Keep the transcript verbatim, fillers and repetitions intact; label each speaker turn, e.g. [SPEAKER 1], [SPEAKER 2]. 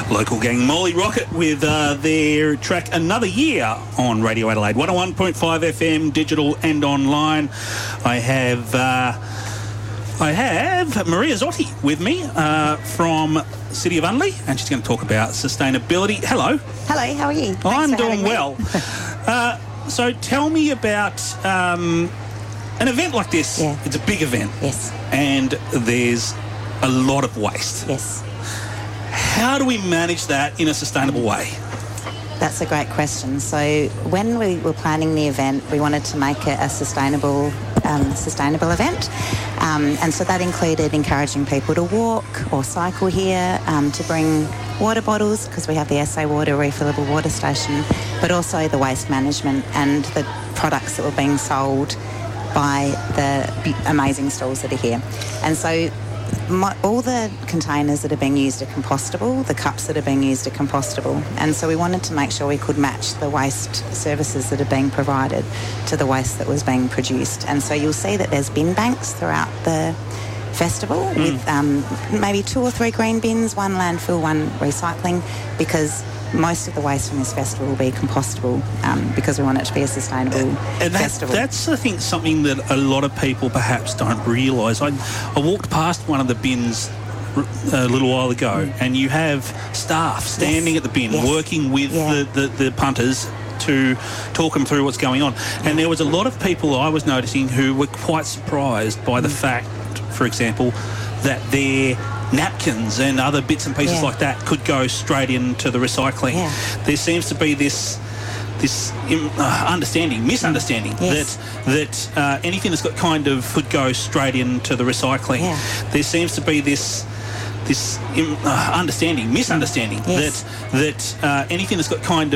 [SPEAKER 1] Local gang Molly Rocket with uh, their track Another Year on Radio Adelaide. one oh one point five F M, digital and online. I have uh, I have Maria Zotti with me uh, from City of Unley, and she's going to talk about sustainability. Hello.
[SPEAKER 2] Hello, how are you? Thanks
[SPEAKER 1] I'm
[SPEAKER 2] for
[SPEAKER 1] doing
[SPEAKER 2] having me.
[SPEAKER 1] well. uh, so tell me about um, an event like this.
[SPEAKER 2] Yeah.
[SPEAKER 1] It's a big event.
[SPEAKER 2] Yes.
[SPEAKER 1] And there's a lot of waste.
[SPEAKER 2] Yes.
[SPEAKER 1] How do we manage that in a sustainable way?
[SPEAKER 2] That's a great question. So when we were planning the event, we wanted to make it a sustainable um, sustainable event. Um, and so that included encouraging people to walk or cycle here, um, to bring water bottles, because we have the S A Water refillable water station, but also the waste management and the products that were being sold by the b- amazing stalls that are here. And so My, all the containers that are being used are compostable, the cups that are being used are compostable, and so we wanted to make sure we could match the waste services that are being provided to the waste that was being produced. And so you'll see that there's bin banks throughout the festival mm. with um, maybe two or three green bins, one landfill, one recycling, because most of the waste from this festival will be compostable, um, because we want it to be a sustainable
[SPEAKER 1] and that,
[SPEAKER 2] festival.
[SPEAKER 1] That's, I think, something that a lot of people perhaps don't realise. I, I walked past one of the bins a little while ago, mm. and you have staff standing yes. at the bin, yes. working with
[SPEAKER 2] yeah.
[SPEAKER 1] the, the, the punters to talk them through what's going on. Yeah. And there was a lot of people I was noticing who were quite surprised by the mm. fact, for example, that their napkins and other bits and pieces
[SPEAKER 2] yeah.
[SPEAKER 1] like that could go straight into the recycling.
[SPEAKER 2] Yeah.
[SPEAKER 1] There seems to be this this uh, understanding, misunderstanding
[SPEAKER 2] yes.
[SPEAKER 1] that that uh, anything that's got kind of could go straight into the recycling.
[SPEAKER 2] Yeah.
[SPEAKER 1] There seems to be this this uh, understanding, misunderstanding
[SPEAKER 2] yes.
[SPEAKER 1] that that uh, anything that's got kind of